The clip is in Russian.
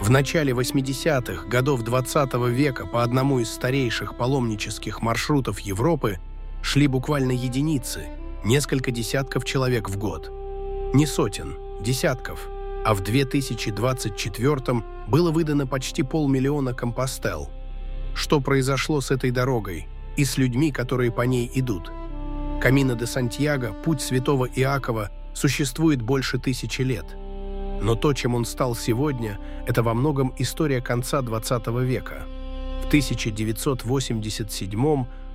В начале 80-х годов 20 века по одному из старейших паломнических маршрутов Европы шли буквально единицы, несколько десятков человек в год. Не сотен, десятков. А в 2024-м было выдано почти 500 000 компостел. Что произошло с этой дорогой и с людьми, которые по ней идут? Камино де Сантьяго, путь святого Иакова, существует больше 1000 лет. Но то, чем он стал сегодня, это во многом история конца 20 века. В 1987-м